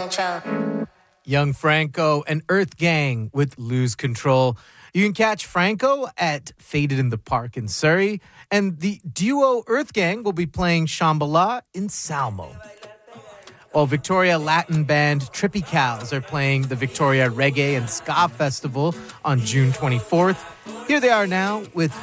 Young Franco and Earth Gang with Lose Control. You can catch Franco at Faded in the Park in Surrey, and the duo Earth Gang will be playing Shambhala in Salmo. While Victoria Latin band Trippy Cows are playing the Victoria Reggae and Ska Festival on June 24th. Here they are now with